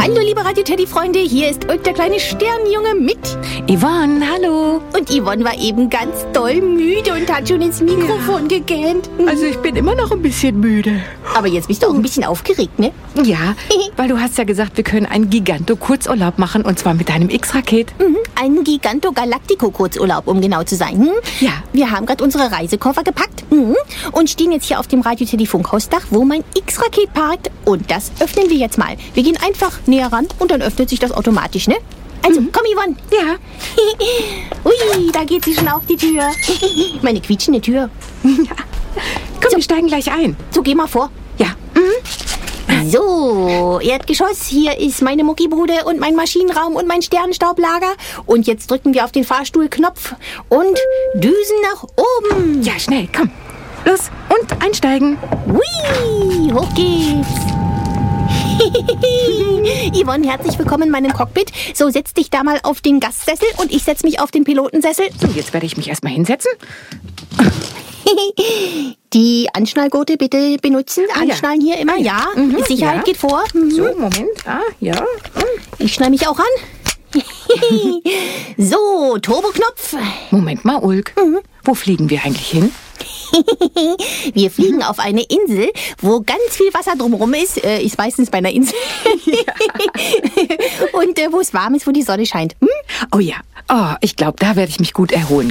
Hallo liebe Radio-Teddy-Freunde, hier ist Ulk, der kleine Sternjunge mit Yvonne, hallo. Und Yvonne war eben ganz doll müde und hat schon ins Mikrofon gegähnt. Also ich bin immer noch ein bisschen müde. Aber jetzt bist du auch ein bisschen aufgeregt, ne? Ja, weil du hast ja gesagt, wir können einen Giganto-Kurzurlaub machen und zwar mit deinem X-Raket. Einen Giganto-Galactico-Kurzurlaub, um genau zu sein. Ja. Wir haben gerade unsere Reisekoffer gepackt und stehen jetzt hier auf dem Radio-Teddy-Funkhausdach, wo mein X-Raket parkt. Und das öffnen wir jetzt mal. Wir gehen einfach näher ran und dann öffnet sich das automatisch, ne? Also, komm Yvonne. Ja. Ui, da geht sie schon auf die Tür. Meine quietschende Tür. Komm, wir steigen gleich ein. So, geh mal vor. Ja. So, Erdgeschoss, hier ist meine Muckibude und mein Maschinenraum und mein Sternenstaublager. Und jetzt drücken wir auf den Fahrstuhlknopf und düsen nach oben. Ja, schnell, komm. Los, und einsteigen. Hui, hoch geht's. Yvonne, herzlich willkommen in meinem Cockpit. So, setz dich da mal auf den Gastsessel und ich setz mich auf den Pilotensessel. So, jetzt werde ich mich erstmal hinsetzen. Die Anschnallgurte bitte benutzen. Anschnallen hier immer, ja. Sicherheit ja. geht vor. So, Moment. Ja. Ich schnall mich auch an. So, Turboknopf. Moment mal, Ulk. Wo fliegen wir eigentlich hin? Wir fliegen auf eine Insel, wo ganz viel Wasser drumherum ist. Ist meistens bei einer Insel. Und wo es warm ist, wo die Sonne scheint. Oh ja. Oh, ich glaube, da werde ich mich gut erholen